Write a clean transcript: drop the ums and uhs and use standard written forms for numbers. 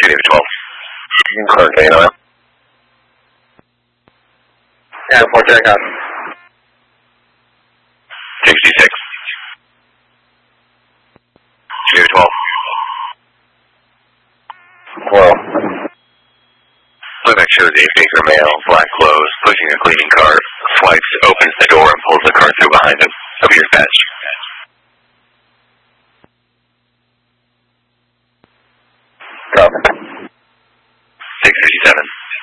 David 12. Clear data. Yeah, 4 check out. 66. David 12. Well, Look, shows a Baker male, black clothes, pushing a cleaning cart, swipes, opens the door, and pulls the cart through behind him. Over your fetch.